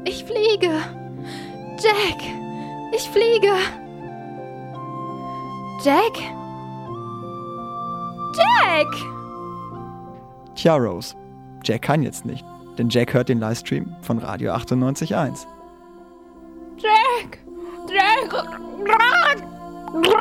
Ich fliege. Jack, ich fliege. Jack? Jack! Tja, Rose, Jack kann jetzt nicht, denn Jack hört den Livestream von Radio 98.1. Jack! Jack!